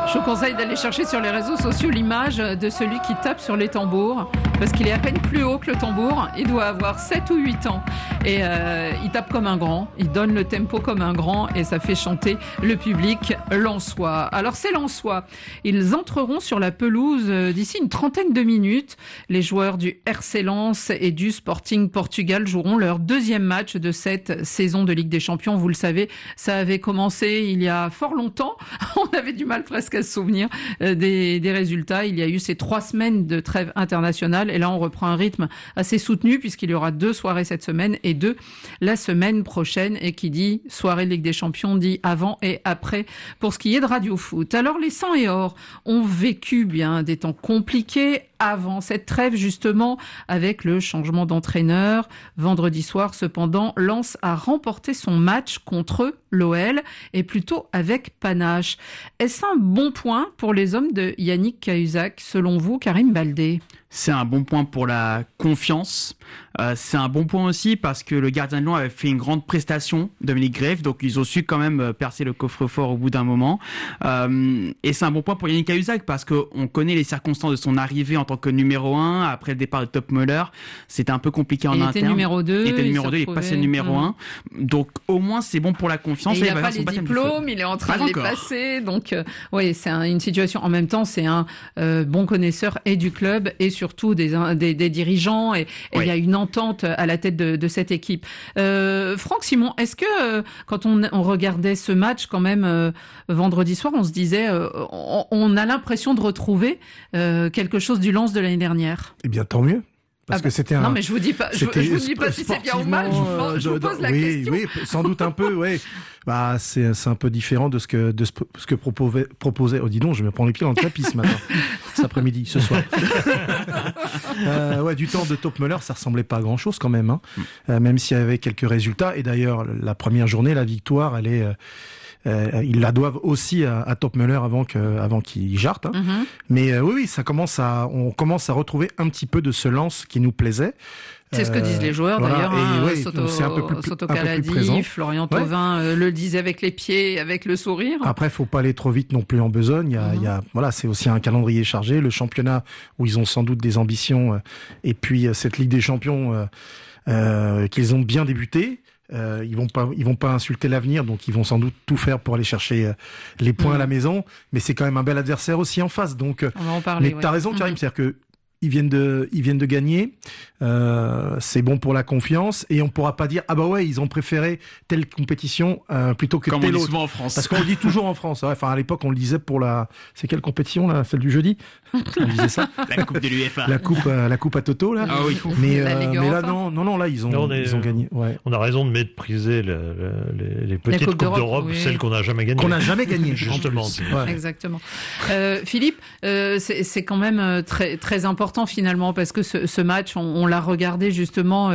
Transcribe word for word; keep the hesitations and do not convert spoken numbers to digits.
Je vous conseille d'aller chercher sur les réseaux sociaux l'image de celui qui tape sur les tambours, parce qu'il est à peine plus haut que le tambour. Il doit avoir sept ou huit ans. Et euh, il tape comme un grand, il donne le tempo comme un grand, et ça fait chanter le public lensois. Alors c'est lensois. Ils entreront sur la pelouse d'ici une trentaine de minutes. Les joueurs du R C Lens et du Sporting Portugal joueront leur deuxième match de cette saison de Ligue des Champions. Vous le savez, ça avait commencé il y a fort longtemps. On avait du mal presque à se souvenir des, des résultats. Il y a eu ces trois semaines de trêve internationale, et là on reprend un rythme assez soutenu puisqu'il y aura deux soirées cette semaine et deux la semaine prochaine. Et qui dit soirée de Ligue des Champions dit avant et après pour ce qui est de Radio Foot. Alors les Sang et Or ont vécu bien des temps compliqués avant cette trêve, justement, avec le changement d'entraîneur. Vendredi soir, cependant, Lens a remporté son match contre l'O L, et plutôt avec panache. Est-ce un bon point pour les hommes de Yannick Cahuzac, selon vous, Karim Baldé ? C'est un bon point pour la confiance. Euh, c'est un bon point aussi parce que le gardien de Lyon avait fait une grande prestation, Dominique Greff, donc ils ont su quand même percer le coffre-fort au bout d'un moment. Euh, et c'est un bon point pour Yannick Cahuzac parce qu'on connaît les circonstances de son arrivée en tant que numéro un, après le départ de Topmöller. C'était un peu compliqué en il interne. Était numéro deux, il était il numéro deux, il est passé numéro un. Donc au moins c'est bon pour la confiance. Et il n'a pas les diplômes, il est en train pas de encore. les passer. Donc euh, oui, c'est un, une situation. En même temps, c'est un euh, bon connaisseur et du club et surtout des, des, des dirigeants. Et, et oui. Il y a une entente à la tête de, de cette équipe. Euh, Franck Simon, est-ce que euh, quand on, on regardait ce match quand même euh, vendredi soir, on se disait, euh, on, on a l'impression de retrouver euh, quelque chose du Lens de l'année dernière? Eh bien, tant mieux. Parce ah bah, que c'était un. Non, mais je vous dis pas, je, je vous dis pas si c'est bien ou mal. Je, je vous pose la oui, question. Oui, sans doute un peu, oui. Bah, c'est, c'est un peu différent de ce que, de ce, ce que proposait, proposait. Oh, dis donc, je me prends les pieds dans le tapis ce matin, cet après-midi, ce soir. euh, ouais, du temps de Topmöller, ça ressemblait pas à grand chose quand même, hein. Euh, même s'il y avait quelques résultats. Et d'ailleurs, la première journée, la victoire, elle est, euh, Euh, ils la doivent aussi à, à Topmöller avant que, avant qu'il jarte. Hein. Mm-hmm. Mais euh, oui, oui, ça commence à, on commence à retrouver un petit peu de ce Lens qui nous plaisait. C'est euh, ce que disent les joueurs voilà. d'ailleurs. Hein, ouais, Soto, c'est un peu plus, Soto un peu Caladi, plus présent. Florian Thauvin ouais. euh, le disait avec les pieds, avec le sourire. Après, faut pas aller trop vite non plus en besogne. Il y a, mm-hmm. il y a, voilà, c'est aussi un calendrier chargé. Le championnat où ils ont sans doute des ambitions, euh, et puis euh, cette Ligue des Champions euh, euh, qu'ils ont bien débuté. Euh, ils vont pas, ils vont pas insulter l'avenir, donc ils vont sans doute tout faire pour aller chercher euh, les points mmh. à la maison. Mais c'est quand même un bel adversaire aussi en face. Donc, on va en parler. Mais ouais. t'as raison, Karim, mmh. c'est-à-dire que ils viennent de, ils viennent de gagner. Euh, c'est bon pour la confiance et on pourra pas dire ah bah ouais ils ont préféré telle compétition euh, plutôt que Comme telle on dit autre. Souvent en France. Parce qu'on le dit toujours en France. Ouais, enfin à l'époque on le disait pour la, c'est quelle compétition là, celle du jeudi. On disait ça. La coupe de l'U E F A. La coupe, euh, la coupe à Toto là. Ah oui. Mais, euh, mais là non, non non là ils ont, non, on est, ils ont gagné. Ouais. On a raison de mépriser le, le, les, les petites coupes coupes d'Europe, d'Europe, oui. celles qu'on n'a jamais gagnées. Qu'on n'a jamais gagnées justement. Ouais. Exactement. Euh, Philippe, euh, c'est, c'est quand même très très important finalement parce que ce, ce match on, on l'a regardé justement